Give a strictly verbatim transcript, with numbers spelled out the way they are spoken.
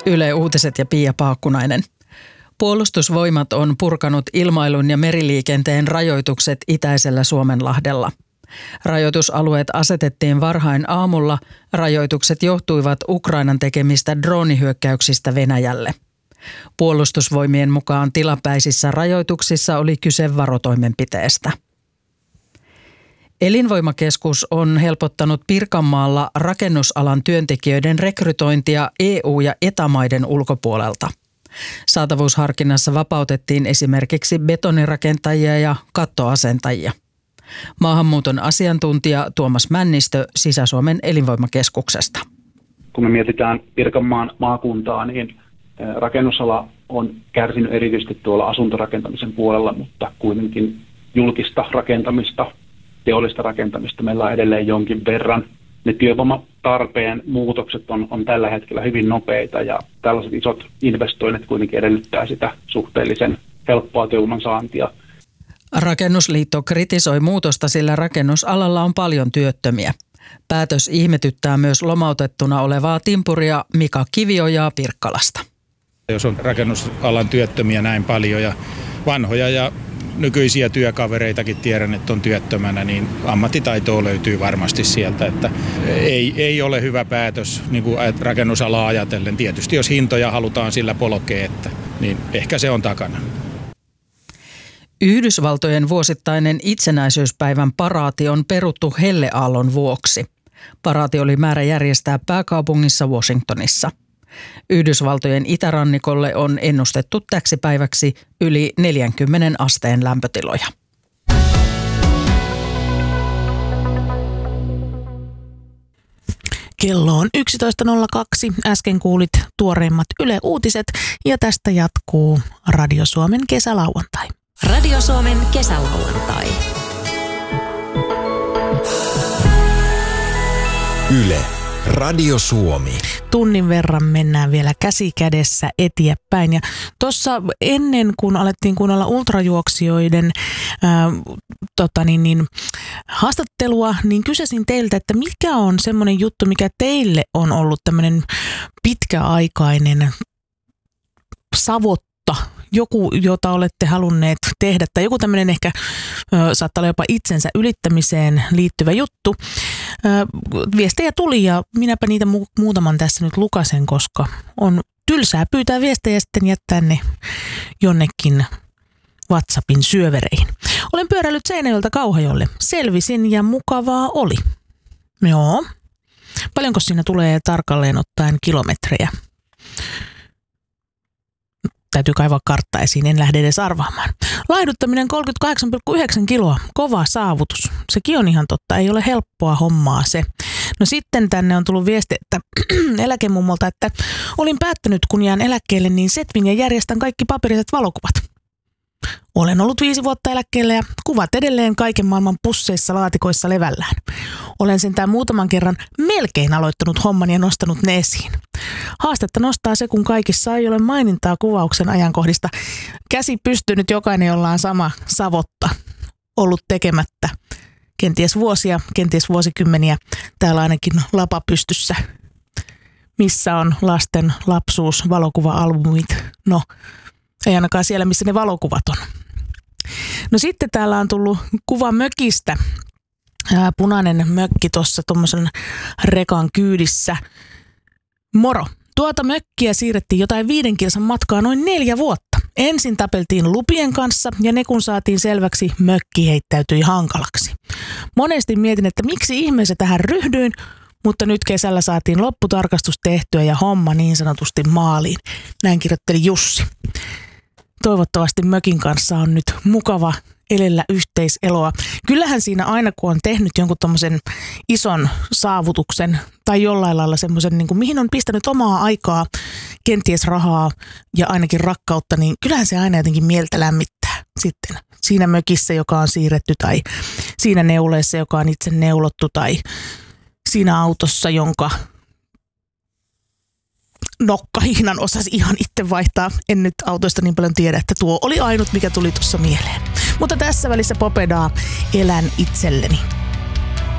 Yle Uutiset ja Pia Paakkunainen. Puolustusvoimat on purkanut ilmailun ja meriliikenteen rajoitukset itäisellä Suomenlahdella. Rajoitusalueet asetettiin varhain aamulla. Rajoitukset johtuivat Ukrainan tekemistä droonihyökkäyksistä Venäjälle. Puolustusvoimien mukaan tilapäisissä rajoituksissa oli kyse varotoimenpiteestä. Elinvoimakeskus on helpottanut Pirkanmaalla rakennusalan työntekijöiden rekrytointia E U- ja E T A-maiden ulkopuolelta. Saatavuusharkinnassa vapautettiin esimerkiksi betonirakentajia ja kattoasentajia. Maahanmuuton asiantuntija Tuomas Männistö Sisä-Suomen elinvoimakeskuksesta. Kun me mietitään Pirkanmaan maakuntaa, niin rakennusala on kärsinyt erityisesti tuolla asuntorakentamisen puolella, mutta kuitenkin julkista rakentamista, teollista rakentamista meillä on edelleen jonkin verran. Ne työvoimatarpeen muutokset on, on tällä hetkellä hyvin nopeita ja tällaiset isot investoinnit kuitenkin edellyttää sitä suhteellisen helppoa työvoiman saantia. Rakennusliitto kritisoi muutosta, sillä rakennusalalla on paljon työttömiä. Päätös ihmetyttää myös lomautettuna olevaa timpuria Mika Kiviojaa Pirkkalasta. Jos on rakennusalan työttömiä näin paljon ja vanhoja ja nykyisiä työkavereitakin tiedän, että on työttömänä, niin ammattitaitoa löytyy varmasti sieltä. Että ei, ei ole hyvä päätös niin kuin rakennusalaa ajatellen. Tietysti jos hintoja halutaan sillä polkea, että, niin ehkä se on takana. Yhdysvaltojen vuosittainen itsenäisyyspäivän paraati on peruttu helleaallon vuoksi. Paraati oli määrä järjestää pääkaupungissa Washingtonissa. Yhdysvaltojen itärannikolle on ennustettu täksi päiväksi yli neljänkymmenen asteen lämpötiloja. Kello on yksitoista nolla kaksi. Äsken kuulit tuoreimmat Yle Uutiset ja tästä jatkuu Radio Suomen kesälauantai. Radio Suomen kesälauantai. Yle. Radio Suomi. Tunnin verran mennään vielä käsi kädessä eteenpäin. Ja tuossa ennen kuin alettiin kuunnella ultrajuoksijoiden ää, tota niin, niin, haastattelua, niin kysäsin teiltä, että mikä on semmoinen juttu, mikä teille on ollut tämmöinen pitkäaikainen savotta, joku, jota olette halunneet tehdä, tai joku tämmöinen ehkä ö, saattaa olla jopa itsensä ylittämiseen liittyvä juttu. Ö, viestejä tuli ja minäpä niitä mu- muutaman tässä nyt lukasen, koska on tylsää pyytää viestejä ja sitten jättää ne jonnekin WhatsAppin syövereihin. Olen pyöräillyt Seinäjoelta Kauhajoelle. Selvisin ja mukavaa oli. Joo. Paljonko siinä tulee tarkalleen ottaen kilometrejä? Täytyy kaivaa kartta esiin, en lähde edes arvaamaan. Laihduttaminen kolmekymmentäkahdeksan pilkku yhdeksän kiloa, kova saavutus. Sekin on ihan totta, ei ole helppoa hommaa se. No sitten tänne on tullut viesti, että eläkemummolta, että olin päättänyt, kun jään eläkkeelle, niin setvin ja järjestän kaikki paperiset valokuvat. Olen ollut viisi vuotta eläkkeellä ja kuvat edelleen kaiken maailman pusseissa laatikoissa levällään. Olen sentään muutaman kerran melkein aloittanut homman ja nostanut ne esiin. Haastetta nostaa se, kun kaikissa ei ole mainintaa kuvauksen ajankohdista. Käsi pystynyt jokainen, jolla on sama savotta ollut tekemättä. Kenties vuosia, kenties vuosikymmeniä. Täällä ainakin lapa pystyssä. Missä on lasten lapsuus, valokuva-albumit? No, ei ainakaan siellä, missä ne valokuvat on. No sitten täällä on tullut kuva mökistä. Ää, punainen mökki tuossa tuommoisen rekan kyydissä. Moro. Tuota mökkiä siirrettiin jotain viiden kilsan matkaa noin neljä vuotta. Ensin tapeltiin lupien kanssa ja ne kun saatiin selväksi, mökki heittäytyi hankalaksi. Monesti mietin, että miksi ihmeessä tähän ryhdyin, mutta nyt kesällä saatiin lopputarkastus tehtyä ja homma niin sanotusti maaliin. Näin kirjoitteli Jussi. Toivottavasti mökin kanssa on nyt mukava elellä yhteiseloa. Kyllähän siinä aina, kun on tehnyt jonkun tommosen ison saavutuksen tai jollain lailla semmoisen, niin kuin mihin on pistänyt omaa aikaa, kenties rahaa ja ainakin rakkautta, niin kyllähän se aina jotenkin mieltä lämmittää sitten siinä mökissä, joka on siirretty tai siinä neuleessa, joka on itse neulottu tai siinä autossa, jonka nokkahihnan osasi ihan itse vaihtaa. En nyt autoista niin paljon tiedä, että tuo oli ainut, mikä tuli tuossa mieleen. Mutta tässä välissä Popedaa elän itselleni.